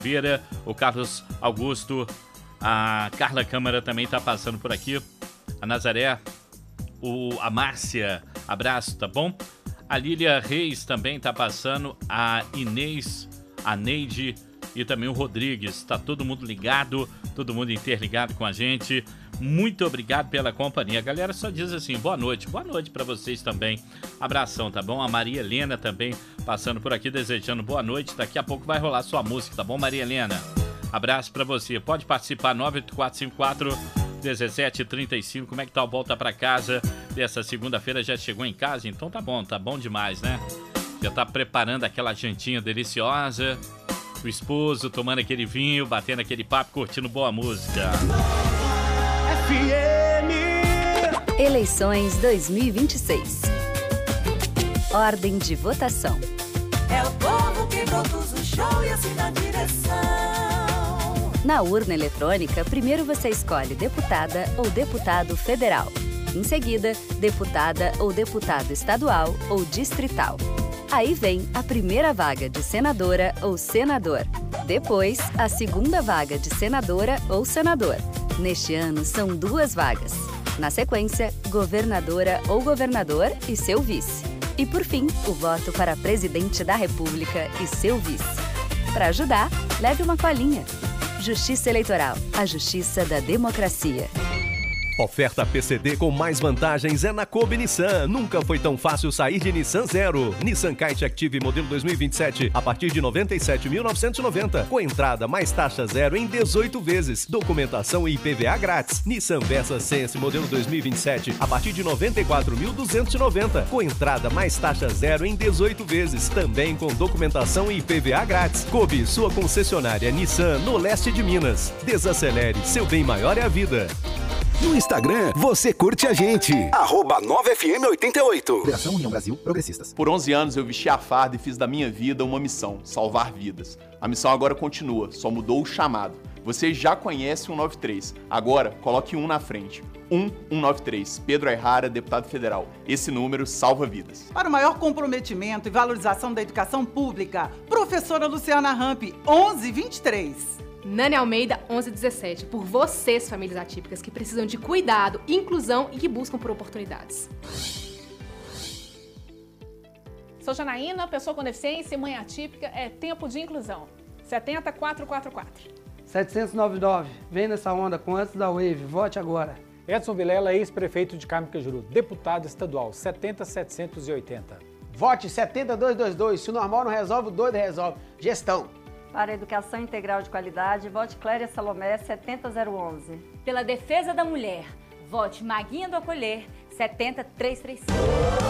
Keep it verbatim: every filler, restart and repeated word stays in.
Vera, o Carlos Augusto, a Carla Câmara também está passando por aqui, a Nazaré, o, a Márcia, abraço, tá bom? A Lília Reis também está passando, a Inês, a Neide e também o Rodrigues. Está todo mundo ligado, todo mundo interligado com a gente. Muito obrigado pela companhia. A galera só diz assim, boa noite. Boa noite para vocês também. Abração, tá bom? A Maria Helena também passando por aqui, desejando boa noite. Daqui a pouco vai rolar sua música, tá bom, Maria Helena? Abraço para você. Pode participar, nove oito quatro cinco quatro, um sete três cinco. Como é que tá o Volta para Casa dessa segunda-feira? Já chegou em casa? Então tá bom, tá bom demais, né? Já tá preparando aquela jantinha deliciosa. O esposo tomando aquele vinho, batendo aquele papo, curtindo boa música. F M Eleições dois mil e vinte e seis. Ordem de votação. É o povo que produz o show e assina a direção. Na urna eletrônica, primeiro você escolhe deputada ou deputado federal. Em seguida, deputada ou deputado estadual ou distrital. Aí vem a primeira vaga de senadora ou senador. Depois, a segunda vaga de senadora ou senador. Neste ano, são duas vagas. Na sequência, governadora ou governador e seu vice. E, por fim, o voto para presidente da República e seu vice. Para ajudar, leve uma colinha. Justiça Eleitoral, a justiça da democracia. Oferta P C D com mais vantagens é na Kobe Nissan. Nunca foi tão fácil sair de Nissan Zero. Nissan Kite Active modelo dois mil e vinte e sete a partir de noventa e sete mil novecentos e noventa. Com entrada mais taxa zero em dezoito vezes. Documentação e I P V A grátis. Nissan Versa Sense modelo dois mil e vinte e sete a partir de noventa e quatro mil duzentos e noventa. Com entrada mais taxa zero em dezoito vezes. Também com documentação e I P V A grátis. Kobe, sua concessionária Nissan no leste de Minas. Desacelere, seu bem maior é a vida. No Instagram, você curte a gente. Arroba nove F M oitenta e oito. Operação União Brasil Progressistas. Por onze anos eu vesti a farda e fiz da minha vida uma missão, salvar vidas. A missão agora continua, só mudou o chamado. Você já conhece o um nove três, agora coloque um na frente. um um nove três, Pedro Ayrara, deputado federal. Esse número salva vidas. Para o maior comprometimento e valorização da educação pública, professora Luciana Ramp, onze vinte e três. Nani Almeida, onze dezessete, por vocês, famílias atípicas, que precisam de cuidado, inclusão e que buscam por oportunidades. Sou Janaína, pessoa com deficiência e mãe atípica, é tempo de inclusão. setenta quatrocentos e quarenta e quatro. setecentos e noventa e nove, vem nessa onda com antes da Wave, vote agora. Edson Vilela, ex-prefeito de Carmo Cajuru, deputado estadual, setenta setecentos e oitenta. Vote setenta duzentos e vinte e dois, se o normal não resolve, o doido resolve. Gestão. Para a educação integral de qualidade, vote Cléria Salomé, setenta zero onze. Pela defesa da mulher, vote Maguinha do Acolher, setenta trezentos e trinta e cinco.